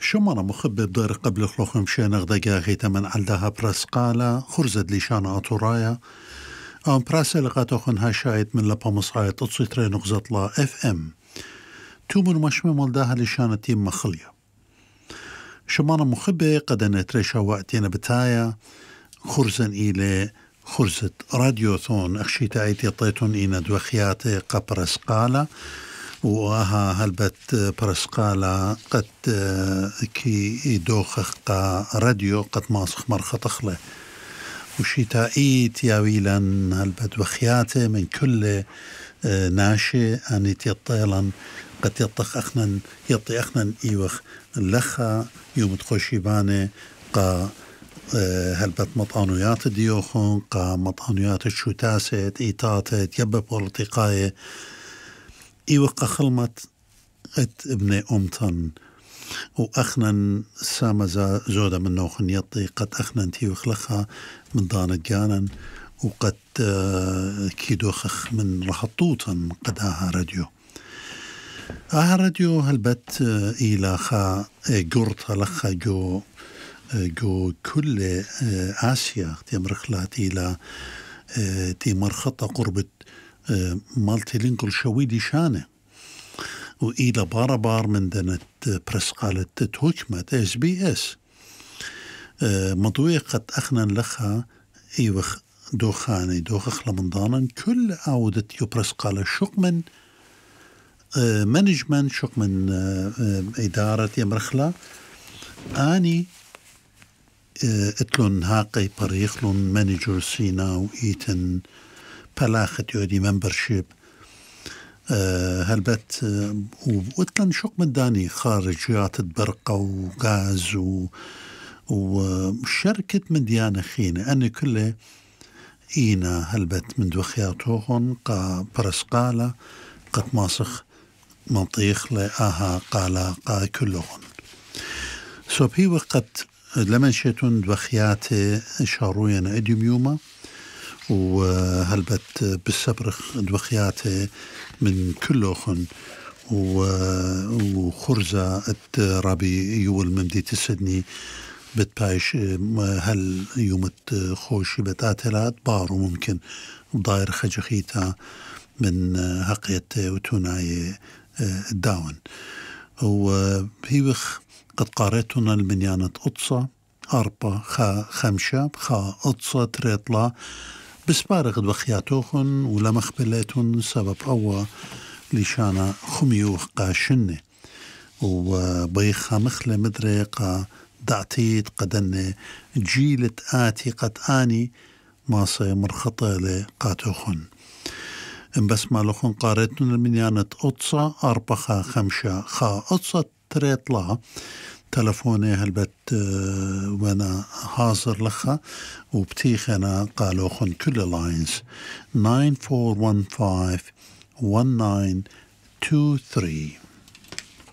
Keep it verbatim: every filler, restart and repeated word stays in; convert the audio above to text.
شو مرة مخبب دار قبل خلوخ مشينا غدقاغي تمن عالدها برسقالة خرزد ليشانا أطورايا أم براسة لقاتوخن هاشايت من لبا مصايت تصيتري نغزط لا اف ام تومن مشمي مولداها ليشانا تيم مخلية شو مرة مخبة قد نتريشا وقتين بتايا خرزن إلي خرزت راديوثون أخشي تايتي طيتون إينا دوخياتي قبرسقالة وها هلبت برسقالة قد كي دوخخ قا راديو قد ماسخ مرخطخله وشيتايت يا ويلان هلبت وخياته من كل ناشي أنيت يطيلا قد يطخ أخنا يطي أخنا إيوخ لخا يوم تخشيباني قا هلبت مطانويات ديوخون قا مطانويات الشوتاسات إيتاتت يبا بوليتيقاية إيوق خلمت ات ابن أمتن وأخنا سامزا زودة من نوخن يطي قد أخنا تيوخ لخا من دانت جانا وقد كيدوخخ من رحطوطا قداها راديو آها راديو هلبت إلى خا قرطة لخا جو جو كل آسيا تيمرخلات إلى تيمرخطة قربت مالتي لينكل شويدي شانه وإلى بار بار من دنت برسقالة توكمة اس بي اس مضوية قد أخنا لخا إيوخ دوخاني دوخخ لمنضانا كل عودة يبرسقالة شق من مانجمنت شق من إدارة يمرخلا آني اتلون هاقي بريخلون مانجر سينا وإيتن بلاخت يودي ممبرشيب أه هلبت أه واتلن شق من داني خارجيات برقة وغاز وشركة من ديانة خينة أنا كله إينا هلبت من دوخياتوهن قا برسقالة قد ماسخ منطيخ لآها قالا قا كلهن سو بي وقت لمن شيتون دوخياتي شاروين اديم يوما وهلبت بالسبرخ دوخياته من كلوخن وخرزة الرابي يول ممدي تسدني بتبايش هل يوم خوشي بتاتلات بارو ممكن ضاير خجخيتا من هقية وتوناي الداون وهيوخ قد قاريتنا المنيانة أطصة أربعة خا خمشة خا أطصة تريطلا بسبارغ دوخياتوخن ولا مخبلاتون سبب أوا لشانا خميوخ قاشنة وبيخا مخلة مدريقا دعتيت قدن جيلة آتي قد آني ما سيمرخطة لقاتوخن بس ما لخن قارتنا المنيانة أطصة أربعة خا خمشة خا أطصة تريطلا تلفوني هلبت وانا حاضر لخا وبتيخنا قالوا خن كل لاينز nine four one five one nine two three